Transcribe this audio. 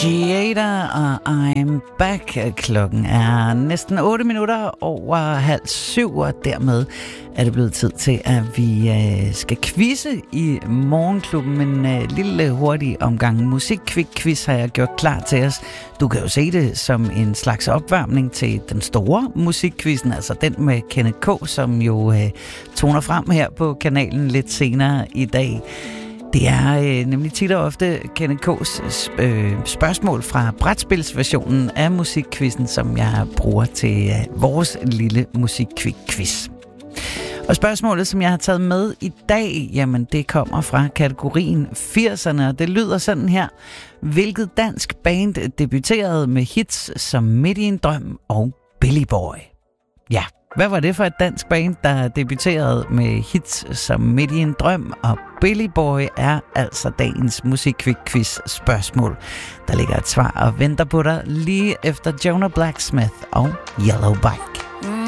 Jada og I'm Back. Klokken er næsten 8 minutter over 6:30, og dermed er det blevet tid til, at vi skal quizze i Morgenklubben. En lille hurtig omgang musikquiz har jeg gjort klar til os. Du kan jo se det som en slags opvarmning til den store musikquizzen, altså den med Kenneth K., som jo toner frem her på kanalen lidt senere i dag. Det er nemlig tit og ofte Kenneth K's spørgsmål fra brætspilsversionen af musikquizzen, som jeg bruger til vores lille musikquiz. Og spørgsmålet, som jeg har taget med i dag, jamen det kommer fra kategorien 80'erne, og det lyder sådan her. Hvilket dansk band debuterede med hits som Midt i en drøm og Billy Boy? Ja, hvad var det for et dansk band, der debuterede med hits som Midt i en drøm og Billy Boy er altså dagens musikquiz spørgsmål. Der ligger et svar og venter på dig lige efter Jonah Blacksmith og Yellow Bike.